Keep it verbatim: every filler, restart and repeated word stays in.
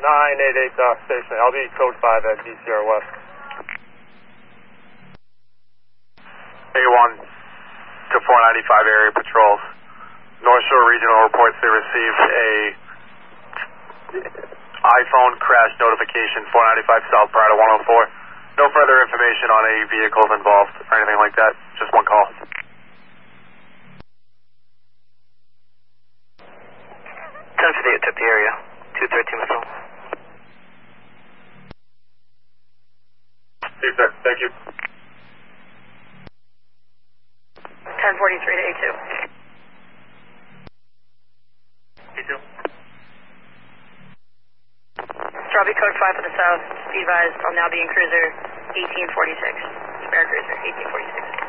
nine eight eight Dock Station. I'll be code five at D C R West. A one to four ninety-five area patrols. North Shore Regional reports they received a iPhone crash notification, four ninety-five South Prado one oh four. No further information on any vehicles involved or anything like that. Just one call. ten fifty-eight took the area. two thirteen missile. See, sir. Thank you. ten forty-three to A two. A two. Strawberry code five for the south. Be advised, I'll now be in cruiser eighteen forty-six. Spare cruiser eighteen forty-six.